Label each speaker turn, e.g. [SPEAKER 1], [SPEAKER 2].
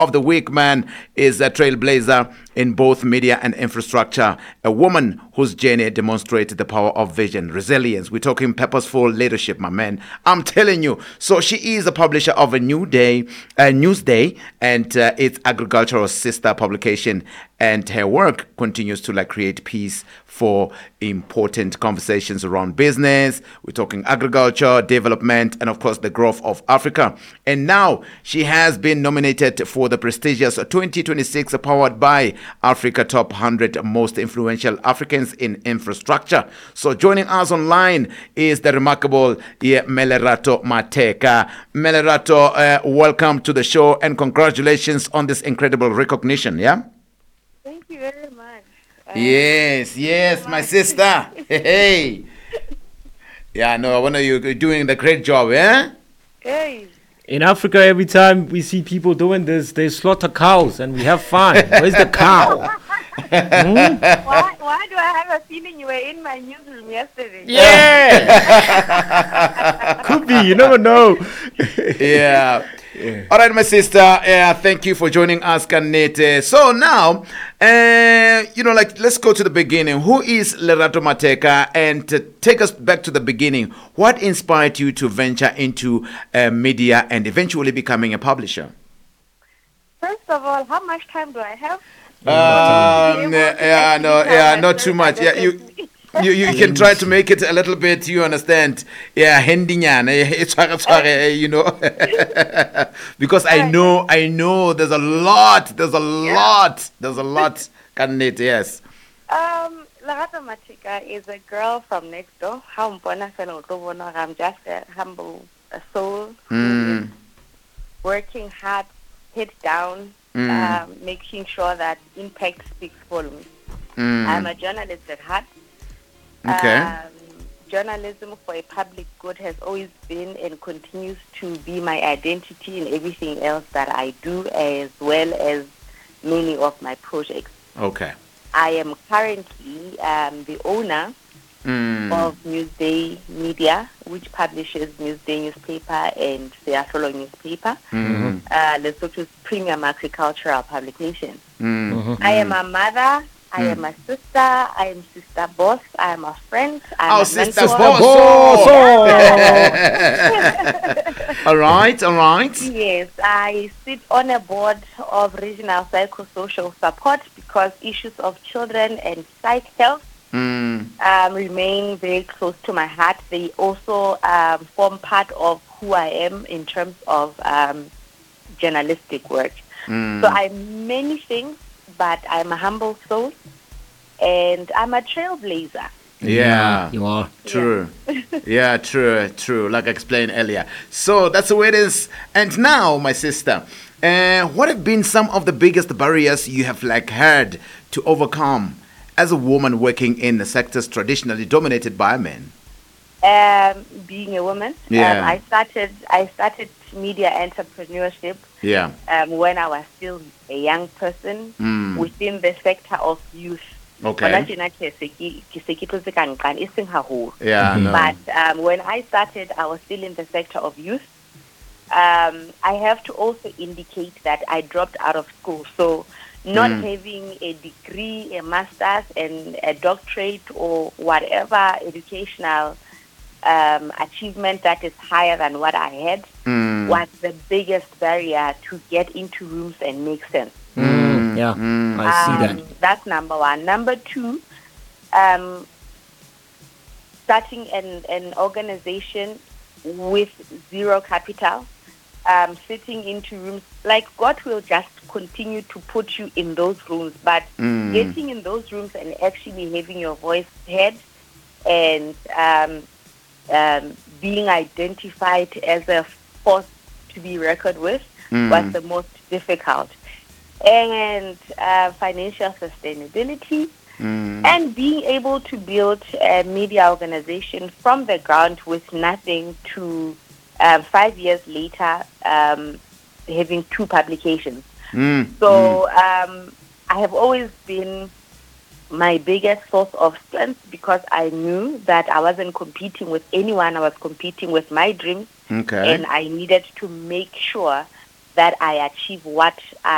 [SPEAKER 1] of the week, man, is a trailblazer in both media and infrastructure. A woman whose journey demonstrated the power of vision, resilience. We're talking purposeful leadership, my man. I'm telling you. So she is a publisher of a Newsday, and its agricultural sister publication. And her work continues to create peace for important conversations around business. We're talking agriculture, development, and of course the growth of Africa. And now she has been nominated for the prestigious 2026 Powered by Africa Top 100 Most Influential Africans in Infrastructure. So joining us online is the remarkable Melerato Mateka. Melerato, welcome to the show and congratulations on this incredible recognition. Yeah.
[SPEAKER 2] Thank you very much.
[SPEAKER 1] Yes, my sister. Hey. Yeah, no, I wonder you're doing the great job, eh?
[SPEAKER 2] Hey.
[SPEAKER 3] In Africa, every time we see people doing this, they slaughter cows and we have fun. Where's the cow?
[SPEAKER 2] Why do I have a feeling you were in my newsroom yesterday?
[SPEAKER 3] Yeah. Could be, you never know.
[SPEAKER 1] Yeah. All right, my sister. Thank you for joining us, Kanete. So now, let's go to the beginning. Who is Lerato Mateka? And take us back to the beginning. What inspired you to venture into media and eventually becoming a publisher?
[SPEAKER 2] First of all, how much time do I have?
[SPEAKER 1] Not too much. Yeah, you can try to make it a little bit, you understand? Yeah, because I know there's a lot, Kanete, yes.
[SPEAKER 2] Lerato Mateka is a girl from next door. I'm just a humble soul who is working hard, head down, making sure that impact speaks volumes. I'm a journalist at heart.
[SPEAKER 1] Okay.
[SPEAKER 2] Journalism for a public good has always been and continues to be my identity in everything else that I do, as well as many of my projects.
[SPEAKER 1] Okay.
[SPEAKER 2] I am currently the owner of Newsday Media, which publishes Newsday newspaper and the Afro newspaper, Lesotho's premium agricultural publication. I am a mother. I am a sister. I am sister boss. I am a friend. I am a
[SPEAKER 1] sister
[SPEAKER 2] mentor.
[SPEAKER 1] boss. All right.
[SPEAKER 2] Yes, I sit on a board of regional psychosocial support because issues of children and psych health remain very close to my heart. They also form part of who I am in terms of journalistic work. So I'm many things, but I'm a humble soul, and I'm a trailblazer.
[SPEAKER 1] Yeah,
[SPEAKER 3] you are.
[SPEAKER 1] True. Yeah, true. Like I explained earlier. So that's the way it is. And now, my sister, what have been some of the biggest barriers you have had to overcome as a woman working in the sectors traditionally dominated by men?
[SPEAKER 2] Being a woman,
[SPEAKER 1] Yeah.
[SPEAKER 2] I started media entrepreneurship when I was still a young person within the sector of youth.
[SPEAKER 1] Okay.
[SPEAKER 2] But when I started, I was still in the sector of youth. I have to also indicate that I dropped out of school. So not having a degree, a master's, and a doctorate or whatever educational achievement that is higher than what I had was the biggest barrier to get into rooms and make sense.
[SPEAKER 3] I see that.
[SPEAKER 2] That's number one. Number two, starting an organization with zero capital, sitting into rooms, God will just continue to put you in those rooms, but getting in those rooms and actually having your voice heard and being identified as a force to be reckoned with was the most difficult. And financial sustainability and being able to build a media organization from the ground with nothing to 5 years later having 2 publications. So I have always been my biggest source of strength because I knew that I wasn't competing with anyone. I was competing with my dreams.
[SPEAKER 1] Okay.
[SPEAKER 2] And I needed to make sure that I achieve what I